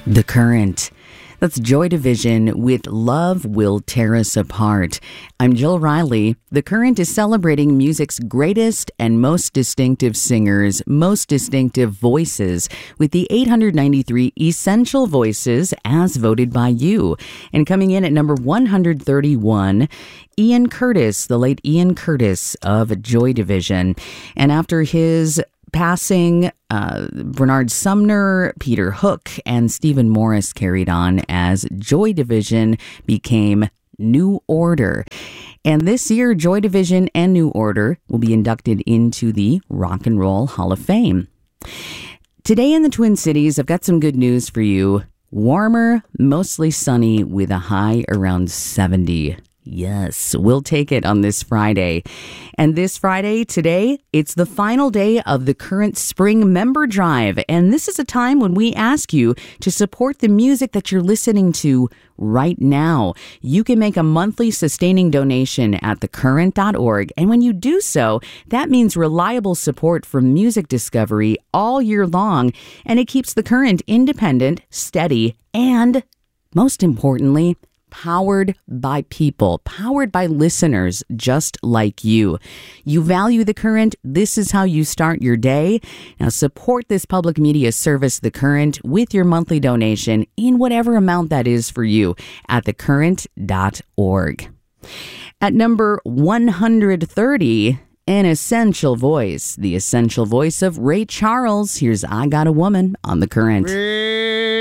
The Current. That's Joy Division with Love Will Tear Us Apart. I'm Jill Riley. The Current is celebrating music's greatest and most distinctive singers, most distinctive voices, with the 893 Essential Voices as voted by you. And coming in at number 131, Ian Curtis, the late Ian Curtis of Joy Division. And after his passing, Bernard Sumner, Peter Hook, and Stephen Morris carried on as Joy Division became New Order. And this year, Joy Division and New Order will be inducted into the Rock and Roll Hall of Fame. Today in the Twin Cities, I've got some good news for you. Warmer, mostly sunny with a high around 70. Yes, we'll take it on this Friday. And this Friday, today, it's the final day of the Current Spring Member Drive. And this is a time when we ask you to support the music that you're listening to right now. You can make a monthly sustaining donation at thecurrent.org. And when you do so, that means reliable support for music discovery all year long. And it keeps the Current independent, steady, and most importantly, powered by people, powered by listeners just like you. You value the Current. This is how you start your day. Now support this public media service, The Current, with your monthly donation in whatever amount that is for you at thecurrent.org. At number 130, an essential voice, the essential voice of Ray Charles. Here's I Got a Woman on The Current.